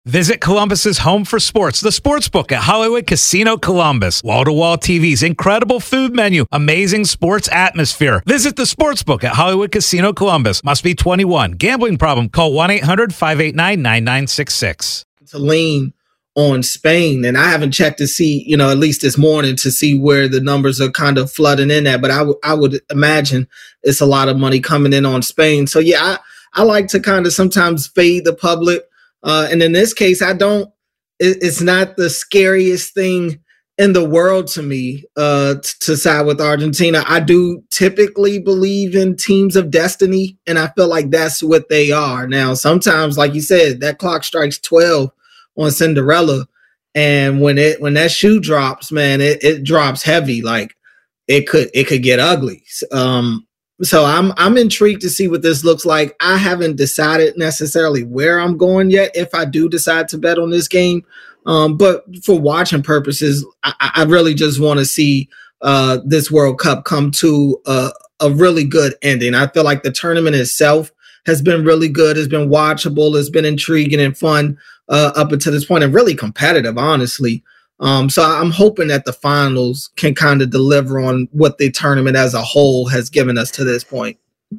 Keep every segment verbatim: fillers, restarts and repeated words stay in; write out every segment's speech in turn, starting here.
Visit Columbus's home for sports, the Sportsbook at Hollywood Casino Columbus. Wall-to-wall T Vs, incredible food menu, amazing sports atmosphere. Visit the Sportsbook at Hollywood Casino Columbus. Must be twenty-one. Gambling problem? Call one eight hundred five eight nine nine nine six six. To lean on Spain, and I haven't checked to see, you know, at least this morning to see where the numbers are kind of flooding in at, but I, w- I would imagine it's a lot of money coming in on Spain. So yeah, I, I like to kind of sometimes fade the public. Uh, and in this case, I don't, it, it's not the scariest thing in the world to me uh, t- to side with Argentina. I do typically believe in teams of destiny, and I feel like that's what they are. Now, sometimes, like you said, that clock strikes twelve on Cinderella, and when it when that shoe drops, man, it, it drops heavy. Like it could it could get ugly. Um, So I'm I'm intrigued to see what this looks like. I haven't decided necessarily where I'm going yet if I do decide to bet on this game. Um, but for watching purposes, I, I really just want to see uh, this World Cup come to a, a really good ending. I feel like the tournament itself has been really good, has been watchable, has been intriguing and fun uh, up until this point, and really competitive, honestly. Um, so I'm hoping that the finals can kind of deliver on what the tournament as a whole has given us to this point.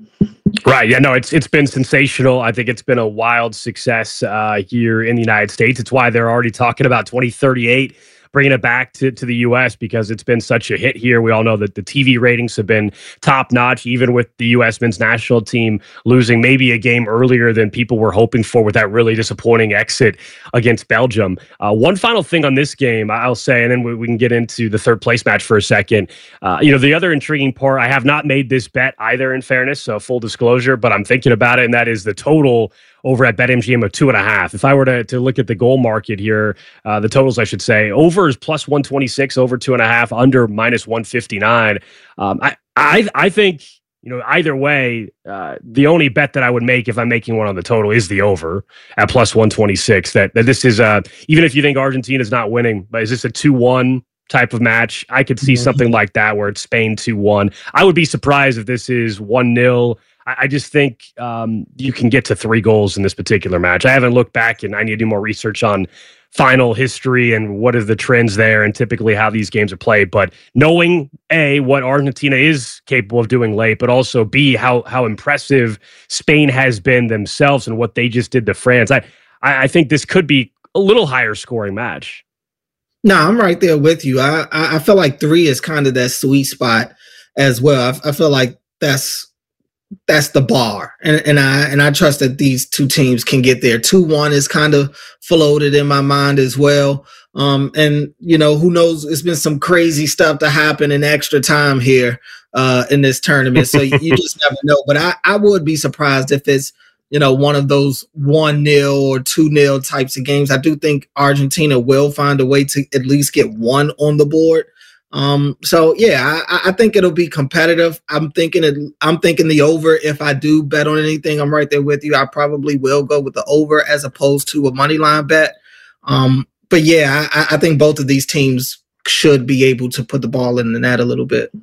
Right. Yeah, no, it's it's been sensational. I think it's been a wild success uh, here in the United States. It's why they're already talking about twenty thirty-eight, bringing it back to, to the U S because it's been such a hit here. We all know that the T V ratings have been top notch, even with the U S men's national team losing maybe a game earlier than people were hoping for with that really disappointing exit against Belgium. Uh, one final thing on this game, I'll say, and then we, we can get into the third place match for a second. Uh, you know, the other intriguing part, I have not made this bet either, in fairness, so full disclosure, but I'm thinking about it, and that is the total over at BetMGM of two and a half. If I were to, to look at the goal market here, uh, the totals, I should say, over is plus one twenty-six, over two and a half, under minus one fifty-nine. Um, I, I, I think, you know, either way, uh, the only bet that I would make if I'm making one on the total is the over at plus one twenty-six. That, that this is, uh, even if you think Argentina's not winning, but is this a two one type of match? I could see mm-hmm. something like that where it's Spain two one. I would be surprised if this is one nil. I just think um, you can get to three goals in this particular match. I haven't looked back, and I need to do more research on final history and what are the trends there and typically how these games are played. But knowing, A, what Argentina is capable of doing late, but also, B, how how impressive Spain has been themselves and what they just did to France, I, I, I think this could be a little higher scoring match. No, I'm right there with you. I, I, I feel like three is kind of that sweet spot as well. I, I feel like that's That's the bar. And, and I and I trust that these two teams can get there. two one is kind of floated in my mind as well. Um, and, you know, who knows? It's been some crazy stuff to happen in extra time here uh, in this tournament. So you, you just never know. But I, I would be surprised if it's, you know, one of those one nil or two nil types of games. I do think Argentina will find a way to at least get one on the board. Um, so yeah, I, I think it'll be competitive. I'm thinking it, I'm thinking the over. If I do bet on anything, I'm right there with you. I probably will go with the over as opposed to a money line bet. Um, but yeah, I, I think both of these teams should be able to put the ball in the net a little bit.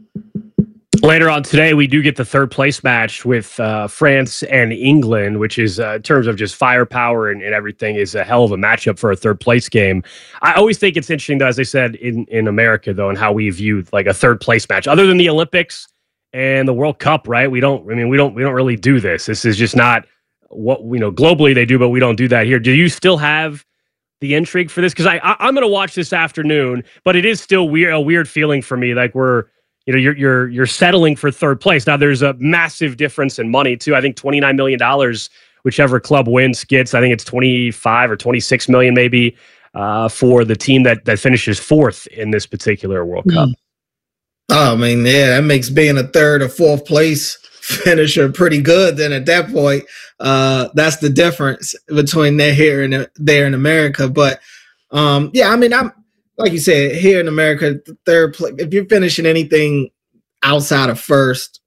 Later on today, we do get the third place match with uh, France and England, which is, uh, in terms of just firepower and, and everything, is a hell of a matchup for a third place game. I always think it's interesting, though, as I said, in, in America, though, and how we view like a third place match, other than the Olympics and the World Cup, right? We don't, I mean, we don't, we don't really do this. This is just not what, you know, globally they do, but we don't do that here. Do you still have the intrigue for this? Because I, I, I'm going to watch this afternoon, but it is still weird, a weird feeling for me. Like we're, You know, you're you're you're settling for third place. Now, there's a massive difference in money too. I think twenty-nine million dollars, whichever club wins gets. I think it's twenty-five or twenty-six million maybe uh, for the team that that finishes fourth in this particular World mm. Cup. Oh, I mean, yeah, that makes being a third or fourth place finisher pretty good. Then at that point, uh, that's the difference between there here and there in America. But um, yeah, I mean, I'm. Like you said, here in America, third place, if you're finishing anything outside of first,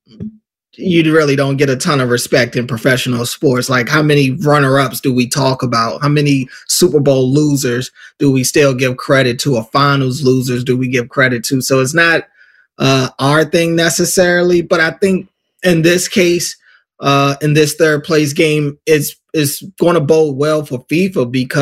you really don't get a ton of respect in professional sports. Like, how many runner-ups do we talk about? How many Super Bowl losers do we still give credit to? Or finals losers do we give credit to? So it's not uh, our thing necessarily, but I think in this case, uh, in this third place game, it's, it's going to bode well for FIFA because